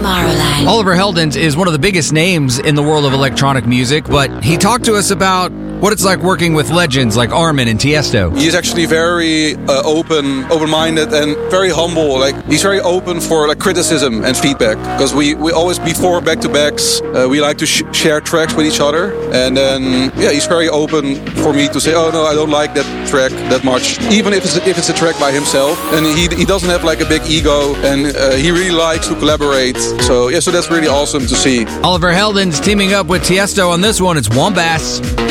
Tomorrowland. Oliver Heldens is one of the biggest names in the world of electronic music, but he talked to us about what it's like working with legends like Armin and Tiesto. He's actually very open-minded and very humble. Like, he's very open for like criticism and feedback, because we always, before back-to-backs, we like to share tracks with each other, and then he's very open for me to say, oh no, I don't like that track that much, even if it's a track by himself. And he doesn't have like a big ego, and he really likes to collaborate. So that's really awesome to see. Oliver Heldens teaming up with Tiesto on this one. It's Wombats.